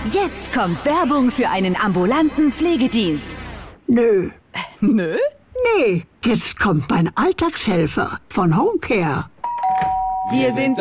Jetzt kommt Werbung für einen ambulanten Pflegedienst. Nö. Nö? Nee, jetzt kommt mein Alltagshelfer von Homecare. Wir sind